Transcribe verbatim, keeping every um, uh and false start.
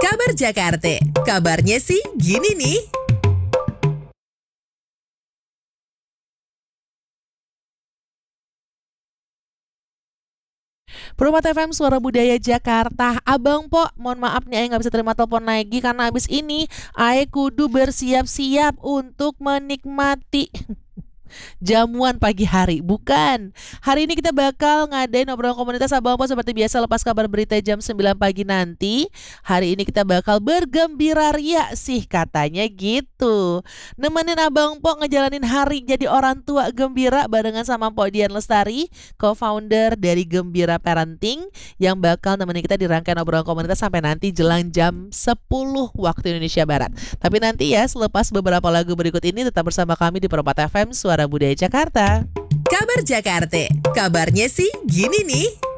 Kabar Jakarta, kabarnya sih gini nih. Permata F M Suara Budaya Jakarta. Abang Po, mohon maaf nih Ae gak bisa terima telepon lagi karena abis ini Ae kudu bersiap-siap untuk menikmati jamuan pagi hari. Bukan, hari ini kita bakal ngadain obrolan komunitas Abang Po seperti biasa lepas kabar berita jam sembilan pagi nanti. Hari ini kita bakal bergembira ria sih katanya gitu. Nemenin Abang Po ngejalanin hari jadi orang tua gembira barengan sama Po Dian Lestari, co-founder dari Gembira Parenting, yang bakal nemenin kita di rangkaian obrolan komunitas sampai nanti jelang jam sepuluh waktu Indonesia Barat. Tapi nanti ya selepas beberapa lagu berikut ini tetap bersama kami di Permata F M Suara Budaya Jakarta. Kabar Jakarta, kabarnya sih gini nih.